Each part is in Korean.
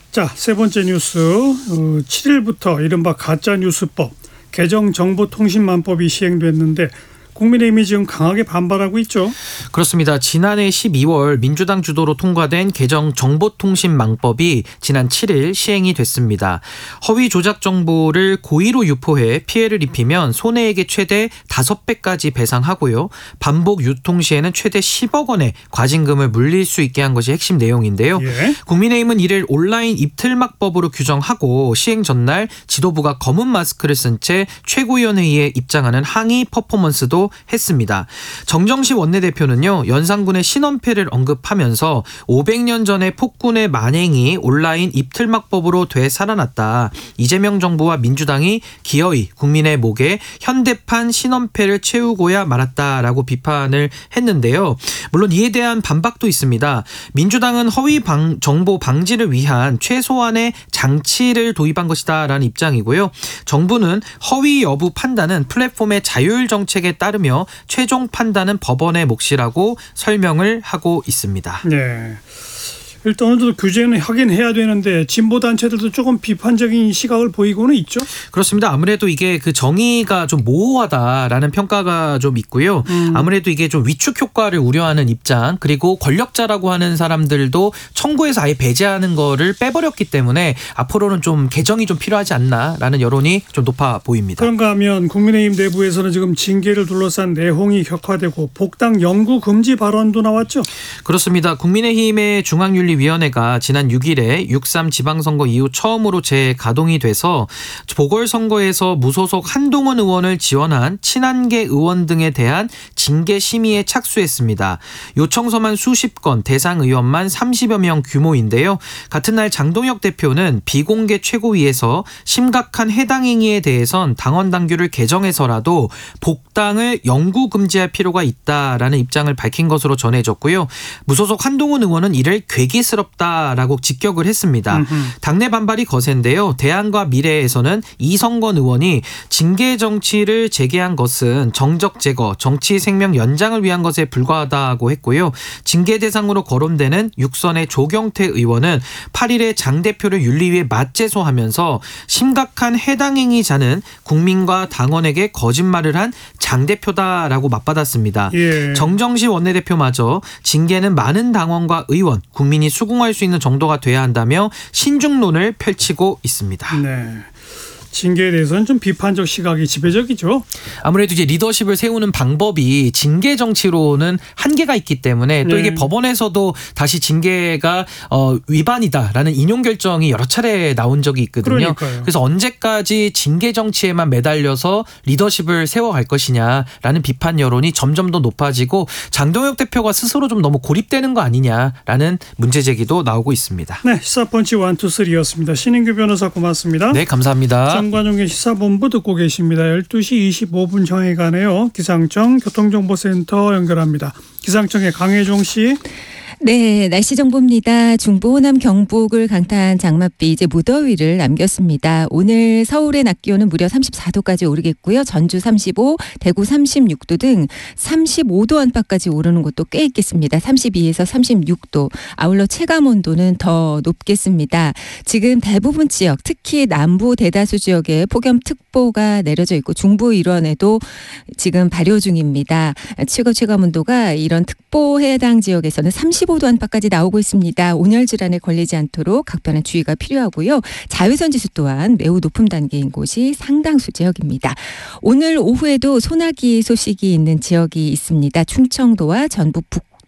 자, 세 번째 뉴스. 7일부터 이른바 가짜뉴스법, 개정정보통신망법이 시행됐는데 국민의힘이 지금 강하게 반발하고 있죠. 그렇습니다. 지난해 12월 민주당 주도로 통과된 개정 정보통신망법이 지난 7일 시행이 됐습니다. 허위 조작 정보를 고의로 유포해 피해를 입히면 손해액의 최대 5배까지 배상하고요. 반복 유통 시에는 최대 10억 원의 과징금을 물릴 수 있게 한 것이 핵심 내용인데요. 예. 국민의힘은 이를 온라인 입틀막법으로 규정하고 시행 전날 지도부가 검은 마스크를 쓴 채 최고위원회의에 입장하는 항의 퍼포먼스도 했습니다. 정정식 원내대표는요, 연산군의 신원패를 언급하면서 500년 전의 폭군의 만행이 온라인 입틀막법으로 되살아났다. 이재명 정부와 민주당이 기어이 국민의 목에 현대판 신원패를 채우고야 말았다라고 비판을 했는데요. 물론 이에 대한 반박도 있습니다. 민주당은 허위 정보 방지를 위한 최소한의 장치를 도입한 것이다라는 입장이고요. 정부는 허위 여부 판단은 플랫폼의 자율 정책에 따르며 최종 판단은 법원의 몫이라고 설명을 하고 있습니다. 네. 일단 어느 정도 규제는 하긴 해야 되는데 진보 단체들도 조금 비판적인 시각을 보이고는 있죠. 그렇습니다. 아무래도 이게 그 정의가 좀 모호하다라는 평가가 좀 있고요. 아무래도 이게 좀 위축 효과를 우려하는 입장, 그리고 권력자라고 하는 사람들도 청구해서 아예 배제하는 거를 빼버렸기 때문에 앞으로는 좀 개정이 좀 필요하지 않나라는 여론이 좀 높아 보입니다. 그런가 하면 국민의힘 내부에서는 지금 징계를 둘러싼 내홍이 격화되고 복당 영구 금지 발언도 나왔죠. 그렇습니다. 국민의힘의 중앙윤리위원회가 지난 6일에 6.3 지방선거 이후 처음으로 재가동이 돼서 보궐선거에서 무소속 한동훈 의원을 지원한 친한계 의원 등에 대한 징계 심의에 착수했습니다. 요청서만 수십 건, 대상 의원만 30여 명 규모인데요. 같은 날 장동혁 대표는 비공개 최고위에서 심각한 해당 행위에 대해선 당원 당규를 개정해서라도 복당을 영구 금지할 필요가 있다라는 입장을 밝힌 것으로 전해졌고요. 무소속 한동훈 의원은 이를 괴기스럽다라고 직격을 했습니다. 당내 반발이 거센데요. 대안과 미래에서는 이성건 의원이 징계 정치를 재개한 것은 정적 제거, 정치 생명 연장을 위한 것에 불과하다고 했고요. 징계 대상으로 거론되는 육선의 조경태 의원은 8일에 장 대표를 윤리위에 맞제소하면서 심각한 해당 행위자는 국민과 당원에게 거짓말을 한 장 대표다라고 맞받았습니다. 예. 정정식 원내대표마저 징계는 많은 당원과 의원, 국민이 수긍할 수 있는 정도가 돼야 한다며 신중론을 펼치고 있습니다. 네. 징계에 대해서는 좀 비판적 시각이 지배적이죠. 아무래도 이제 리더십을 세우는 방법이 징계 정치로는 한계가 있기 때문에 또 이게 법원에서도 다시 징계가 위반이다라는 인용 결정이 여러 차례 나온 적이 있거든요. 그러니까요. 그래서 언제까지 징계 정치에만 매달려서 리더십을 세워갈 것이냐라는 비판 여론이 점점 더 높아지고 장동혁 대표가 스스로 좀 너무 고립되는 거 아니냐라는 문제 제기도 나오고 있습니다. 네, 시사펀치 1, 2, 3였습니다. 신인규 변호사 고맙습니다. 네, 감사합니다. 정관용의 시사본부 듣고 계십니다. 12시 25분 향해 가네요. 기상청 교통정보센터 연결합니다. 기상청의 강혜종 씨. 네, 날씨 정보입니다. 중부, 호남, 경북을 강타한 장맛비 이제 무더위를 남겼습니다. 오늘 서울의 낮 기온은 무려 34도까지 오르겠고요. 전주 35, 대구 36도 등 35도 안팎까지 오르는 곳도 꽤 있겠습니다. 32에서 36도. 아울러 체감 온도는 더 높겠습니다. 지금 대부분 지역, 특히 남부 대다수 지역에 폭염특보가 내려져 있고 중부 일원에도 지금 발효 중입니다. 최고 체감 온도가 이런 특보 해당 지역에서는 35도 안팎까지 나오고 있습니다. 온열 질환에 걸리지 않도록 각별한 주의가 필요하고요. 자외선 지수 또한 매우 높은 단계인 곳이 상당수 지역입니다. 오늘 오후에도 소나기 소식이 있는 지역이 있습니다. 충청도와 전북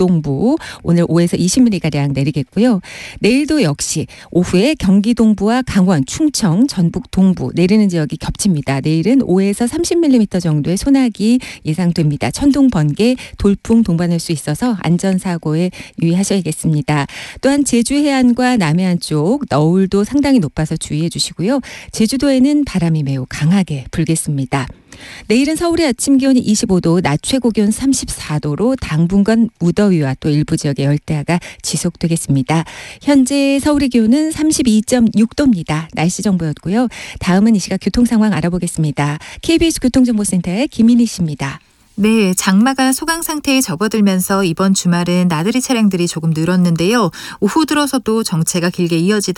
동부 오늘 5에서 20mm가량 내리겠고요. 내일도 역시 오후에 경기 동부와 강원, 충청, 전북 동부 내리는 지역이 겹칩니다. 내일은 5에서 30mm 정도의 소나기 예상됩니다. 천둥, 번개, 돌풍 동반할 수 있어서 안전사고에 유의하셔야겠습니다. 또한 제주 해안과 남해안 쪽 너울도 상당히 높아서 주의해 주시고요. 제주도에는 바람이 매우 강하게 불겠습니다. 내일은 서울의 아침 기온이 25도, 낮 최고 기온 34도로 당분간 무더위와 또 일부 지역의 열대야가 지속되겠습니다. 현재 서울의 기온은 32.6도입니다. 날씨 정보였고요. 다음은 이 시각 교통 상황 알아보겠습니다. KBS 교통정보센터의 김인희 씨입니다. 네, 장마가 소강 상태에 접어들면서 이번 주말은 나들이 차량들이 조금 늘었는데요. 오후 들어서도 정체가 길게 이어지다